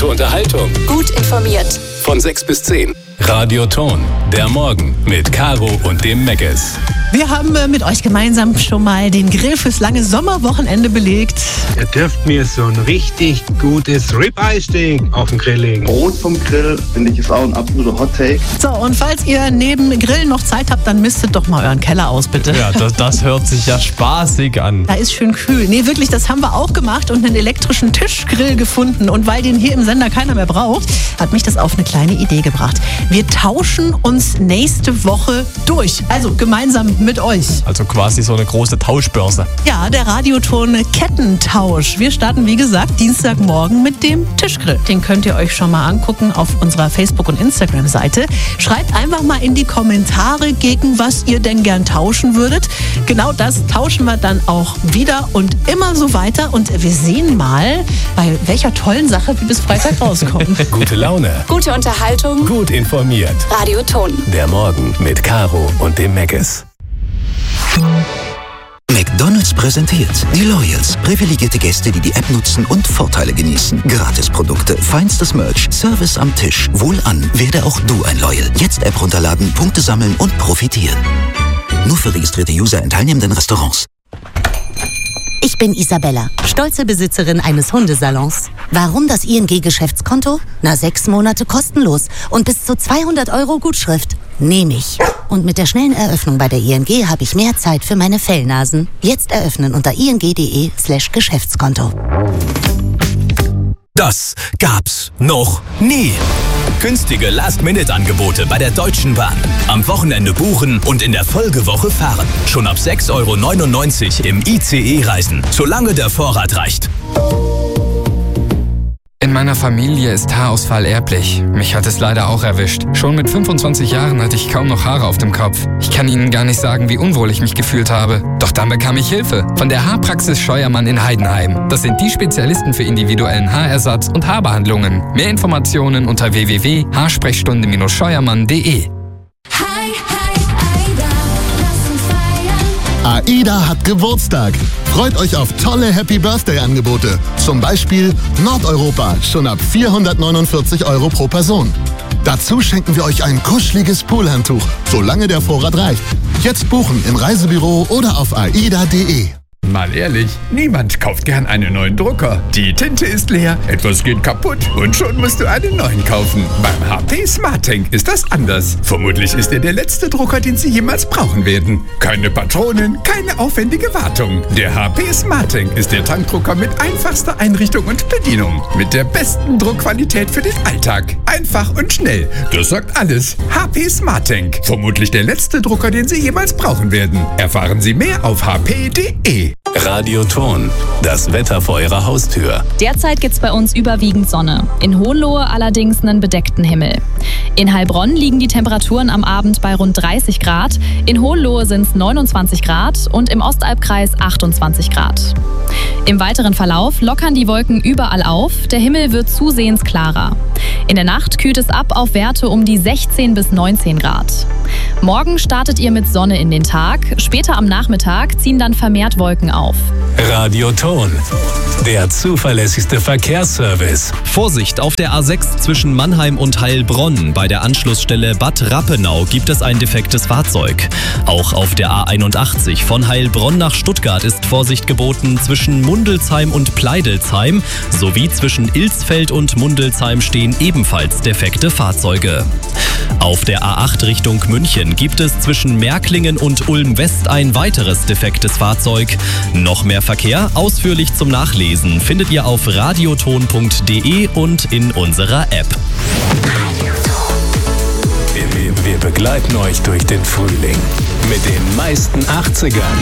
Gute Unterhaltung. Gut informiert. Von 6 bis 10. Radioton, der Morgen mit Caro und dem Meckes. Wir haben mit euch gemeinsam schon mal den Grill fürs lange Sommerwochenende belegt. Ihr dürft mir so ein richtig gutes Ribeye-Steak auf den Grill legen. Brot vom Grill, finde ich, ist auch ein absoluter Hot-Take. So, und falls ihr neben Grillen noch Zeit habt, dann mistet doch mal euren Keller aus, bitte. Ja, das hört sich ja spaßig an. Da ist schön kühl. Nee, wirklich, das haben wir auch gemacht und einen elektrischen Tischgrill gefunden. Und weil den hier im Sender keiner mehr braucht, hat mich das auf eine kleine Idee gebracht. Wir tauschen uns nächste Woche durch. Also gemeinsam mit euch. Also quasi so eine große Tauschbörse. Ja, der Radioton Kettentausch. Wir starten, wie gesagt, Dienstagmorgen mit dem Tischgrill. Den könnt ihr euch schon mal angucken auf unserer Facebook- und Instagram-Seite. Schreibt einfach mal in die Kommentare, gegen was ihr denn gern tauschen würdet. Genau das tauschen wir dann auch wieder und immer so weiter. Und wir sehen mal, bei welcher tollen Sache wir bis Freitag rauskommen. Gute Laune. Gute Unterhaltung. Gut informiert. Radioton. Der Morgen mit Caro und dem Meckes. McDonald's präsentiert die Loyals. Privilegierte Gäste, die die App nutzen und Vorteile genießen. Gratisprodukte, feinstes Merch, Service am Tisch. Wohlan, werde auch du ein Loyal. Jetzt App runterladen, Punkte sammeln und profitieren. Nur für registrierte User in teilnehmenden Restaurants. Ich bin Isabella, stolze Besitzerin eines Hundesalons. Warum das ING-Geschäftskonto? 6 Monate kostenlos und bis zu 200 € Gutschrift. Nehme ich. Und mit der schnellen Eröffnung bei der ING habe ich mehr Zeit für meine Fellnasen. Jetzt eröffnen unter ing.de/Geschäftskonto. Das gab's noch nie. Günstige Last-Minute-Angebote bei der Deutschen Bahn. Am Wochenende buchen und in der Folgewoche fahren. Schon ab 6,99 € im ICE reisen, solange der Vorrat reicht. In meiner Familie ist Haarausfall erblich. Mich hat es leider auch erwischt. Schon mit 25 Jahren hatte ich kaum noch Haare auf dem Kopf. Ich kann Ihnen gar nicht sagen, wie unwohl ich mich gefühlt habe. Doch dann bekam ich Hilfe von der Haarpraxis Scheuermann in Heidenheim. Das sind die Spezialisten für individuellen Haarersatz und Haarbehandlungen. Mehr Informationen unter www.haarsprechstunde-scheuermann.de. AIDA hat Geburtstag. Freut euch auf tolle Happy-Birthday-Angebote. Zum Beispiel Nordeuropa, schon ab 449 € pro Person. Dazu schenken wir euch ein kuscheliges Poolhandtuch, solange der Vorrat reicht. Jetzt buchen im Reisebüro oder auf aida.de. Mal ehrlich, niemand kauft gern einen neuen Drucker. Die Tinte ist leer, etwas geht kaputt und schon musst du einen neuen kaufen. Beim HP SmartTank ist das anders. Vermutlich ist er der letzte Drucker, den Sie jemals brauchen werden. Keine Patronen, keine aufwendige Wartung. Der HP SmartTank ist der Tankdrucker mit einfachster Einrichtung und Bedienung. Mit der besten Druckqualität für den Alltag. Einfach und schnell. Das sagt alles. HP SmartTank. Vermutlich der letzte Drucker, den Sie jemals brauchen werden. Erfahren Sie mehr auf hp.de. Radioton, das Wetter vor Ihrer Haustür. Derzeit gibt's bei uns überwiegend Sonne. In Hohenlohe allerdings einen bedeckten Himmel. In Heilbronn liegen die Temperaturen am Abend bei rund 30 Grad. In Hohenlohe sind es 29 Grad und im Ostalbkreis 28 Grad. Im weiteren Verlauf lockern die Wolken überall auf. Der Himmel wird zusehends klarer. In der Nacht kühlt es ab auf Werte um die 16 bis 19 Grad. Morgen startet ihr mit Sonne in den Tag. Später am Nachmittag ziehen dann vermehrt Wolken auf. Radioton, der zuverlässigste Verkehrsservice. Vorsicht, auf der A6 zwischen Mannheim und Heilbronn bei der Anschlussstelle Bad Rappenau gibt es ein defektes Fahrzeug. Auch auf der A81 von Heilbronn nach Stuttgart ist Vorsicht geboten zwischen Mundelsheim und Pleidelsheim sowie zwischen Ilsfeld und Mundelsheim stehen ebenfalls defekte Fahrzeuge. Auf der A8 Richtung München gibt es zwischen Märklingen und Ulm-West ein weiteres defektes Fahrzeug. Noch mehr Verkehr ausführlich zum Nachlesen findet ihr auf radioton.de und in unserer App. Wir begleiten euch durch den Frühling mit den meisten 80ern.